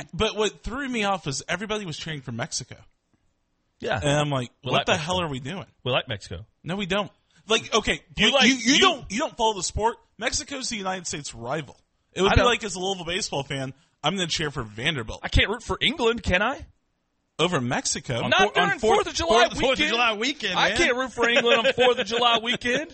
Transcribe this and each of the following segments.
But what threw me off was everybody was cheering for Mexico. Yeah. And I'm like, what the Mexico. hell are we doing? We like Mexico. No, we don't. Like, okay, you don't follow the sport. Mexico's the United States rival. It would be like, as a Louisville baseball fan, I'm going to cheer for Vanderbilt. I can't root for England, can I? Over Mexico. Not during 4th of July weekend. 4th of July weekend, man. I can't root for England on 4th of July weekend.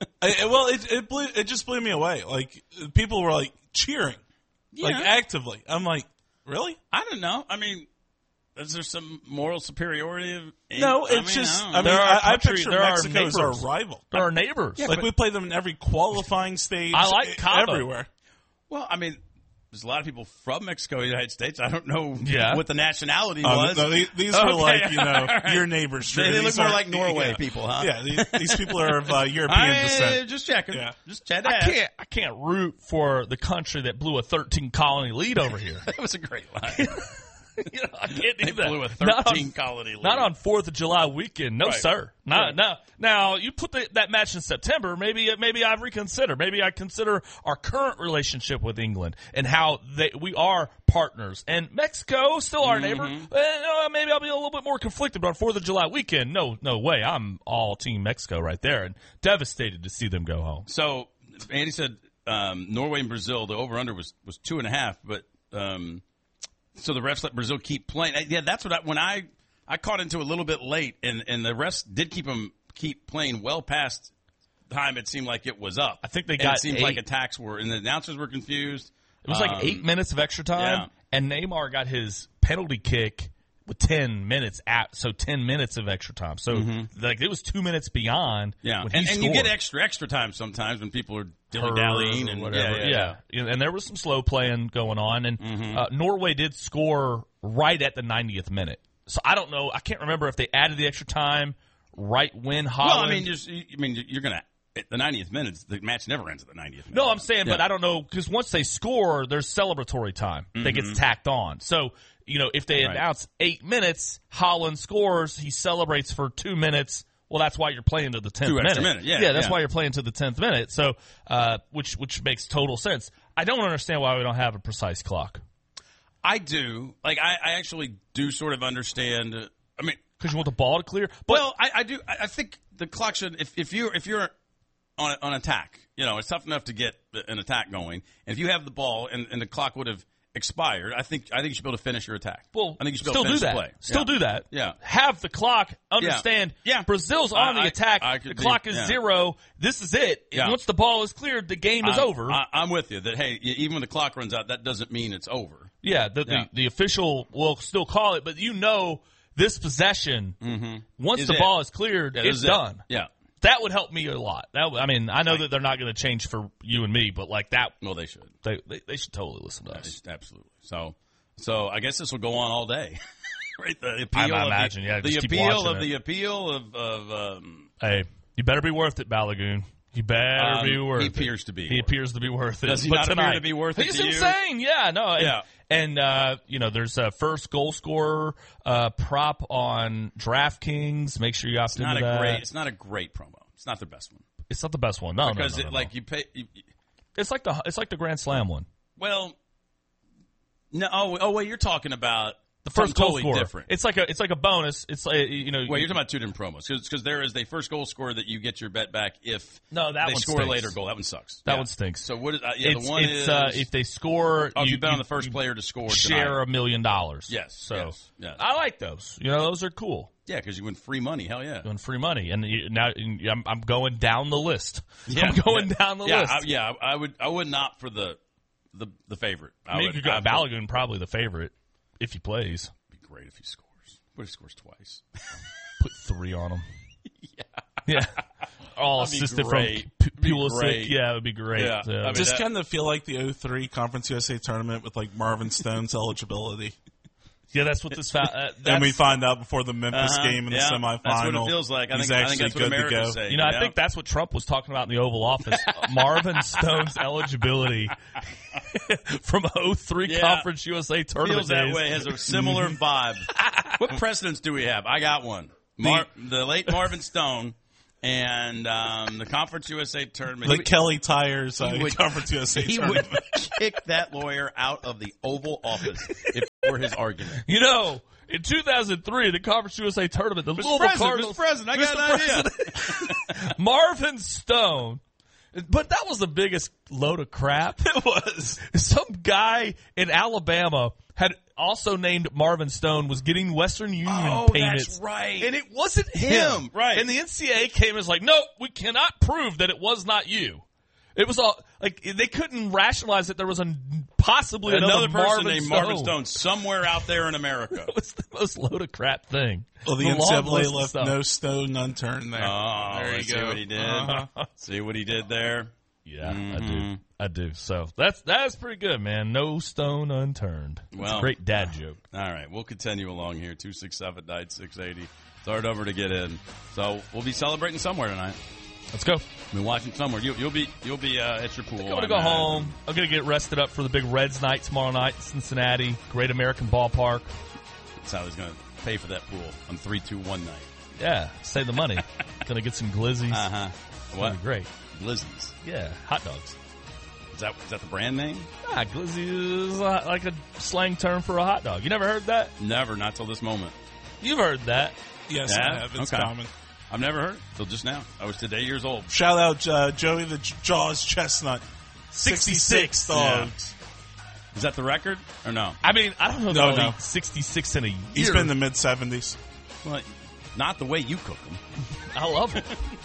It just blew me away. Like, people were, like, cheering. Like, actively. I'm like, really? I don't know. I mean, is there some moral superiority? No, I picture Mexico as our rival. They're our neighbors. Yeah, like, we play them in every qualifying stage. I like Cabo. Everywhere. Well, I mean, there's a lot of people from Mexico in the United States. I don't know what the nationality was. No, these are like, your neighbors. They look more like Norway people, huh? Yeah, these people are of European descent. Just checking. Yeah. Just check I can't root for the country that blew a 13-colony lead over here. That was a great line. I can't do that. Blew a 13-colony lead. Not on 4th of July weekend. No, sir. No. Now, you put that match in September, maybe I reconsider. Maybe I consider our current relationship with England and how we are partners. And Mexico, still our neighbor. Maybe I'll be a little bit more conflicted, but on 4th of July weekend, no way. I'm all Team Mexico right there and devastated to see them go home. So, Andy said Norway and Brazil, the over-under was 2.5, but so the refs let Brazil keep playing. Yeah, that's what when I caught into a little bit late, and the refs did keep playing well past time. It seemed like it was up. I think they got. It seemed like attacks were, and the announcers were confused. It was like 8 minutes of extra time, and Neymar got his penalty kick with 10 minutes so 10 minutes of extra time. So like it was 2 minutes beyond. Yeah, when he and you get extra time sometimes when people are dilly-dallying and whatever. Yeah. And there was some slow playing going on, and Norway did score right at the 90th minute. So I don't know. I can't remember if they added the extra time right when Holland. Well, you're gonna. At the 90th minute, the match never ends at the 90th minute. No, I'm saying, but I don't know, because once they score, there's celebratory time that gets tacked on. So, if they announce 8 minutes, Holland scores, he celebrates for 2 minutes. Well, that's why you're playing to the 10th minute. Yeah, that's why you're playing to the 10th minute. So, which makes total sense. I don't understand why we don't have a precise clock. I do. Like, I actually do sort of understand. I mean, because you want the ball to clear. But, well, I do. I think the clock should. If you're on attack, it's tough enough to get an attack going. And if you have the ball and the clock would have expired, I think you should be able to finish your attack. Well, I think you should be able to finish the play. Still do that. Yeah. Have the clock. Understand. Yeah. Brazil's on the attack. The clock is 0. This is it. Yeah. Once the ball is cleared, the game is over. I'm with you that, hey, even when the clock runs out, that doesn't mean it's over. Yeah. The official will still call it, but this possession, once the ball is cleared, it's done. Yeah. That would help me a lot. I know that they're not going to change for you and me, but like that. Well, they should. They should totally listen to us. Absolutely. So I guess this will go on all day, right? The appeal. I imagine. The appeal of. Hey, you better be worth it, Balagoon. You better be worth it. He appears to be. He appears to be worth it. Does he not appear to be worth it? He's to insane. You? Yeah. No. Yeah. And there's a first goal scorer prop on DraftKings. Make sure you opt into that. It's not a great promo. It's not the best one. It's not the best one. No, because no. you pay. It's like the Grand Slam one. Well, no. Oh, wait. You're talking about the first goal scorer. Different. It's like a bonus. It's like, Well, you're talking about two different promos because there is the first goal scorer that you get your bet back if they score a later goal. That one sucks. That one stinks. So what is the one is if they score, you bet on the first player to score, share $1 million. Yes. So yes. I like those. Those are cool. Yeah, because you win free money. Hell yeah, you win free money, and now I'm going down the list. Yeah, I'm going down the list. I would not for the favorite. Balagoon probably the favorite if he plays. Great if he scores. What if he scores twice? Put 3 on him. Yeah. All assisted from Pulisic. Yeah, it would be great. Yeah. I just kind of feel like the 03 Conference USA tournament with like Marvin Stone's eligibility. Yeah, that's what this. And we find out before the Memphis game in the semifinal. That's what it feels like. I think that's what Americans say. I think that's what Trump was talking about in the Oval Office. Marvin Stone's eligibility from 03 Conference USA tournament feels that way. Has a similar vibe. What precedents do we have? I got one. The late Marvin Stone. And the Conference USA tournament. The Kelly Tires Conference USA tournament. He would kick that lawyer out of the Oval Office if for his argument. You know, in 2003, the Conference USA tournament, the Louisville Cardinals. Mr. President, I got an idea. Marvin Stone. But that was the biggest load of crap. It was. Some guy in Alabama had also named Marvin Stone, was getting Western Union payments. That's right. And it wasn't him. Right. And the NCAA came and was like, no, we cannot prove that it was not you. It was all like they couldn't rationalize that there was possibly another person named Marvin Stone somewhere out there in America. It was the most load of crap thing. Well, the NCAA left no stone unturned there. Oh, there you go. See what he did. See what he did there. Yeah, I do. So that's pretty good, man. No stone unturned. It's a great dad joke. All right, we'll continue along here. 267-9680. It's hard over to get in. So we'll be celebrating somewhere tonight. Let's go. I've been watching somewhere. You'll be at your pool. I'm going to go home. I'm going to get rested up for the big Reds night tomorrow night in Cincinnati. Great American Ballpark. That's how he's going to pay for that pool on 3-2-1 night. Yeah, save the money. Going to get some glizzies. What? Great. Glizzies. Yeah, hot dogs. Is that the brand name? Glizzy is like a slang term for a hot dog. You never heard that? Never, not till this moment. You've heard that. Yes, I have. It's common. I've never heard it till just now. I was today years old. Shout out Joey the Jaws Chestnut. 66 dogs. Yeah. Is that the record or no? I mean, I don't know. No. 66 in a year. He's been in the mid-70s. Well, not the way you cook them. I love it.